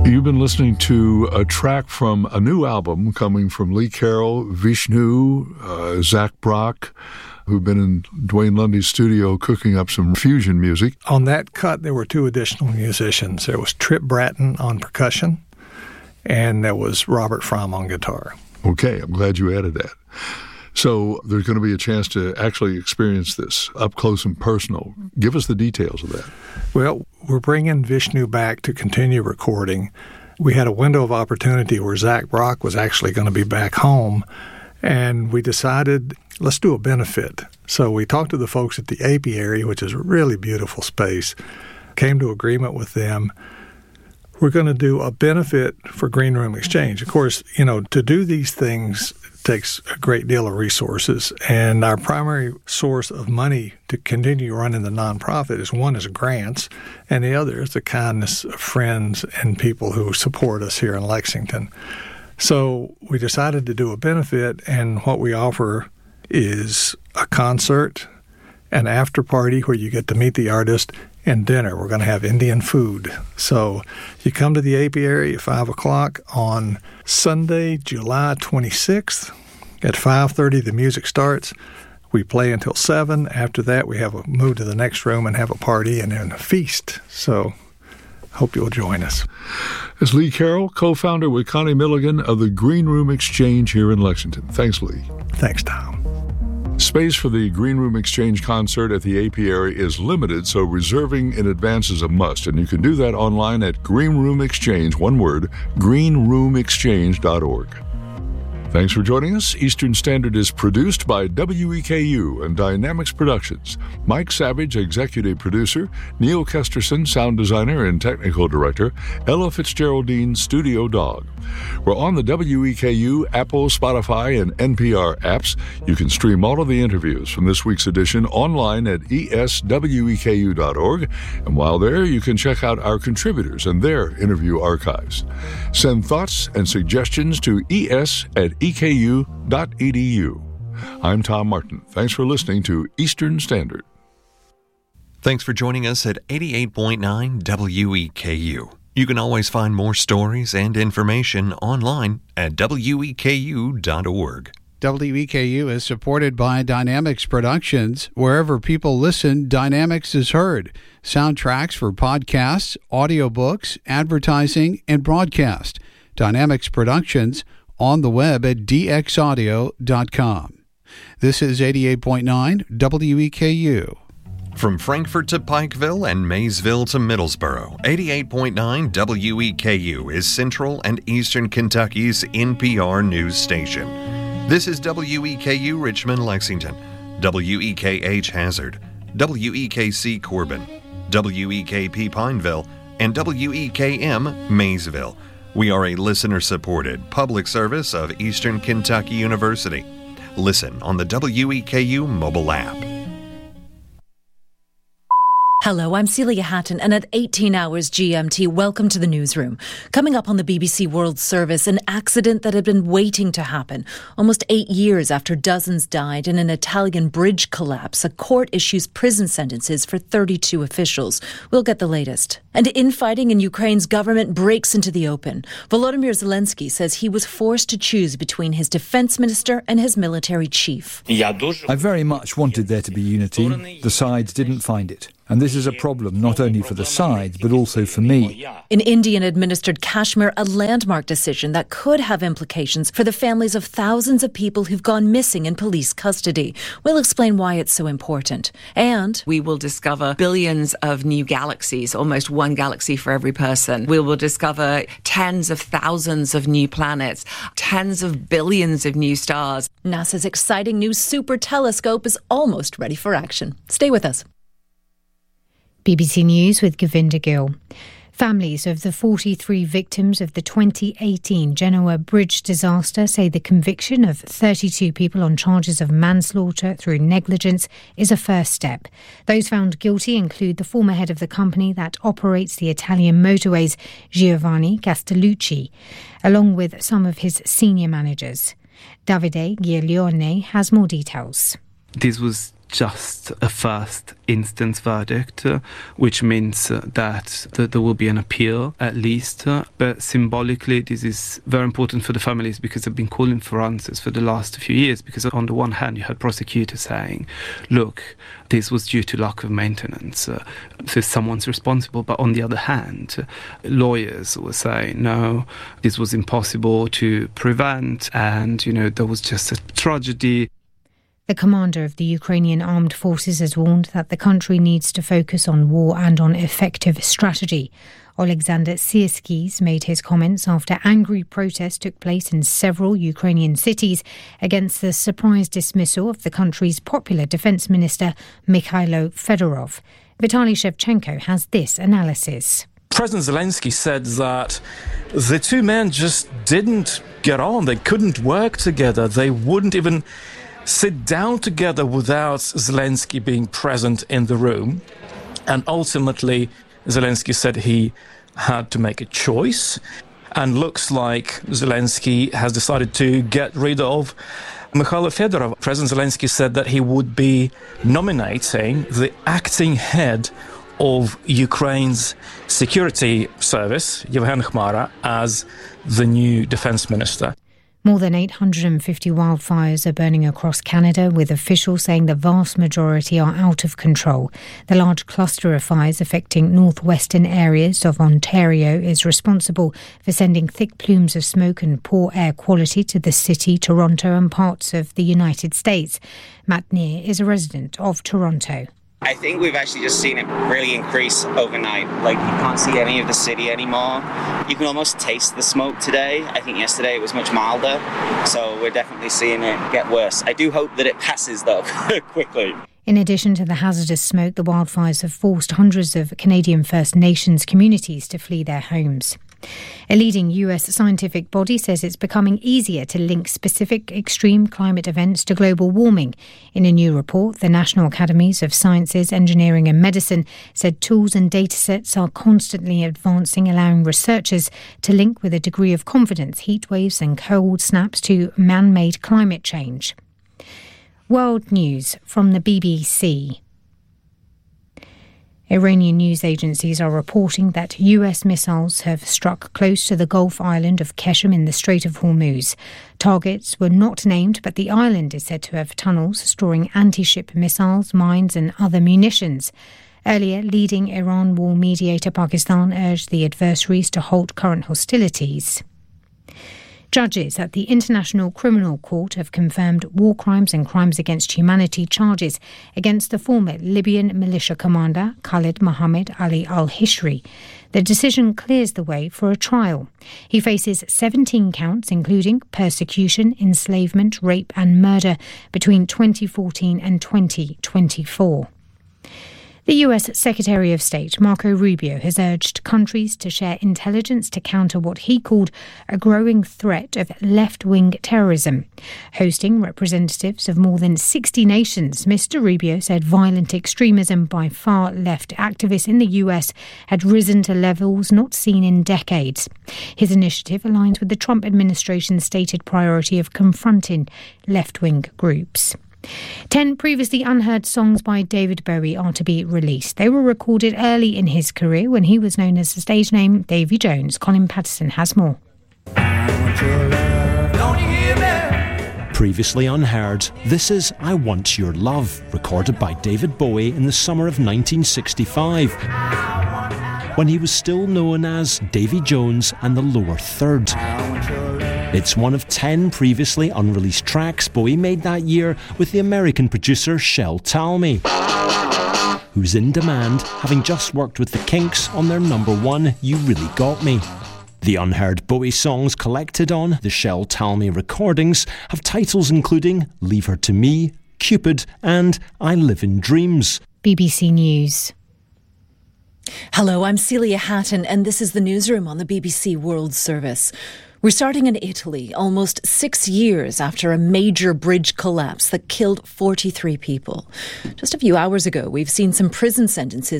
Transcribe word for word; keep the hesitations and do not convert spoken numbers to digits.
You've been listening to a track from a new album coming from Lee Carroll, Vishnu, uh, Zach Brock, who've been in Dwayne Lundy's studio cooking up some fusion music. On that cut, there were two additional musicians. There was Trip Bratton on percussion, and there was Robert Fromm on guitar. Okay, I'm glad you added that. So there's going to be a chance to actually experience this up close and personal. Give us the details of that. Well, we're bringing Vishnu back to continue recording. We had a window of opportunity where Zach Brock was actually going to be back home, and we decided, let's do a benefit. So we talked to the folks at the Apiary, which is a really beautiful space, came to agreement with them. We're going to do a benefit for Green Room Exchange. Of course, you know, to do these things takes a great deal of resources, and our primary source of money to continue running the nonprofit is one is grants, and the other is the kindness of friends and people who support us here in Lexington. So we decided to do a benefit, and what we offer is a concert, an after party where you get to meet the artist, and dinner. We're going to have Indian food. So you come to the Apiary at five o'clock on Sunday, July twenty-sixth. At five thirty, the music starts. We play until seven. After that, we have a move to the next room and have a party and then a feast. So hope you'll join us. It's Lee Carroll, co-founder with Connie Milligan of the Green Room Exchange here in Lexington. Thanks, Lee. Thanks, Tom. Space for the Green Room Exchange concert at the Apiary is limited, so reserving in advance is a must, and you can do that online at Green Room Exchange, one word, green room exchange dot org. Thanks for joining us. Eastern Standard is produced by W E K U and Dynamics Productions. Mike Savage, executive producer, Neil Kesterson, sound designer and technical director, Ella Fitzgeraldine, studio dog. We're on the W E K U, Apple, Spotify, and N P R apps. You can stream all of the interviews from this week's edition online at E S W E K U dot org. And while there, you can check out our contributors and their interview archives. Send thoughts and suggestions to es at e k u dot e d u. I'm Tom Martin. Thanks for listening to Eastern Standard. Thanks for joining us at eighty-eight point nine W E K U. You can always find more stories and information online at w e k u dot org. W E K U is supported by Dynamics Productions. Wherever people listen, Dynamics is heard. Soundtracks for podcasts, audiobooks, advertising, and broadcast. Dynamics Productions on the web at d x audio dot com. This is eighty-eight point nine W E K U. From Frankfort to Pikeville and Maysville to Middlesboro, eighty-eight point nine W E K U is Central and Eastern Kentucky's N P R news station. This is W E K U Richmond, Lexington, W E K H Hazard, W E K C Corbin, W E K P Pineville, and W E K M Maysville. We are a listener-supported public service of Eastern Kentucky University. Listen on the W E K U mobile app. Hello, I'm Celia Hatton, and at eighteen hours G M T, welcome to the newsroom. Coming up on the B B C World Service, an accident that had been waiting to happen. Almost eight years after dozens died in an Italian bridge collapse, a court issues prison sentences for thirty-two officials. We'll get the latest. And infighting in Ukraine's government breaks into the open. Volodymyr Zelensky says he was forced to choose between his defense minister and his military chief. I very much wanted there to be unity. The sides didn't find it. And this is a problem not only for the sides, but also for me. In Indian-administered Kashmir, a landmark decision that could have implications for the families of thousands of people who've gone missing in police custody. We'll explain why it's so important. And we will discover billions of new galaxies, almost one galaxy for every person. We will discover tens of thousands of new planets, tens of billions of new stars. NASA's exciting new super telescope is almost ready for action. Stay with us. B B C News with Govinda Gill. Families of the forty-three victims of the twenty eighteen Genoa bridge disaster say the conviction of thirty-two people on charges of manslaughter through negligence is a first step. Those found guilty include the former head of the company that operates the Italian motorways, Giovanni Castellucci, along with some of his senior managers. Davide Giglione has more details. This was just a first instance verdict, uh, which means uh, that th- there will be an appeal at least. Uh, but symbolically, this is very important for the families because they've been calling for answers for the last few years. Because on the one hand, you had prosecutors saying, look, this was due to lack of maintenance, uh, so someone's responsible. But on the other hand, uh, lawyers were saying, no, this was impossible to prevent, and, you know, there was just a tragedy. The commander of the Ukrainian armed forces has warned that the country needs to focus on war and on effective strategy. Alexander Syrskis made his comments after angry protests took place in several Ukrainian cities against the surprise dismissal of the country's popular defence minister, Mikhailo Fedorov. Vitaly Shevchenko has this analysis. President Zelensky said that the two men just didn't get on. They couldn't work together. They wouldn't even sit down together without Zelensky being present in the room. And ultimately, Zelensky said he had to make a choice. And looks like Zelensky has decided to get rid of Mikhailo Fedorov. President Zelensky said that he would be nominating the acting head of Ukraine's security service, Yevhen Khmara, as the new defense minister. More than eight hundred fifty wildfires are burning across Canada, with officials saying the vast majority are out of control. The large cluster of fires affecting northwestern areas of Ontario is responsible for sending thick plumes of smoke and poor air quality to the city, Toronto and parts of the United States. Matt Neer is a resident of Toronto. I think we've actually just seen it really increase overnight. Like, you can't see any of the city anymore. You can almost taste the smoke today. I think yesterday it was much milder. So we're definitely seeing it get worse. I do hope that it passes, though, quickly. In addition to the hazardous smoke, the wildfires have forced hundreds of Canadian First Nations communities to flee their homes. A leading U S scientific body says it's becoming easier to link specific extreme climate events to global warming. In a new report, the National Academies of Sciences, Engineering and Medicine said tools and datasets are constantly advancing, allowing researchers to link with a degree of confidence heat waves and cold snaps to man-made climate change. World News from the B B C. Iranian news agencies are reporting that U S missiles have struck close to the Gulf island of Qeshm in the Strait of Hormuz. Targets were not named, but the island is said to have tunnels storing anti-ship missiles, mines and other munitions. Earlier, leading Iran war mediator Pakistan urged the adversaries to halt current hostilities. Judges at the International Criminal Court have confirmed war crimes and crimes against humanity charges against the former Libyan militia commander Khalid Mohammed Ali al-Hishri. The decision clears the way for a trial. He faces seventeen counts, including persecution, enslavement, rape and murder between twenty fourteen and twenty twenty-four. The U S Secretary of State, Marco Rubio, has urged countries to share intelligence to counter what he called a growing threat of left-wing terrorism. Hosting representatives of more than sixty nations, Mister Rubio said violent extremism by far-left activists in the U S had risen to levels not seen in decades. His initiative aligns with the Trump administration's stated priority of confronting left-wing groups. Ten previously unheard songs by David Bowie are to be released. They were recorded early in his career when he was known as the stage name Davy Jones. Colin Patterson has more. Previously unheard, this is I Want Your Love, recorded by David Bowie in the summer of nineteen sixty-five, when he was still known as Davy Jones and the Lower Third. It's one of ten previously unreleased tracks Bowie made that year with the American producer Shel Talmy, who's in demand, having just worked with the Kinks on their number one You Really Got Me. The unheard Bowie songs collected on the Shel Talmy recordings have titles including Leave Her to Me, Cupid and I Live in Dreams. B B C News. Hello, I'm Celia Hatton and this is the newsroom on the B B C World Service. We're starting in Italy, almost six years after a major bridge collapse that killed forty-three people. Just a few hours ago, we've seen some prison sentences